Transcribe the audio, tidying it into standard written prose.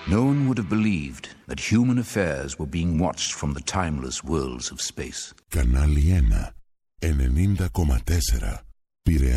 No one would have believed that human affairs were being watched from the timeless worlds of space. Κανάλι 1, 90,4, Πειραιά.